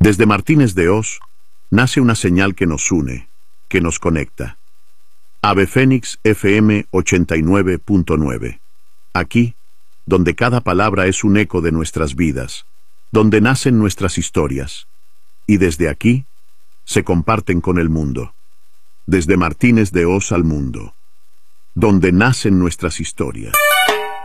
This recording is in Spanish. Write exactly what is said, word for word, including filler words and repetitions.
Desde Martínez de Os nace una señal que nos une, que nos conecta. Ave Fénix F M ochenta y nueve punto nueve. Aquí, donde cada palabra es un eco de nuestras vidas, donde nacen nuestras historias, y desde aquí se comparten con el mundo. Desde Martínez de Os al mundo, donde nacen nuestras historias.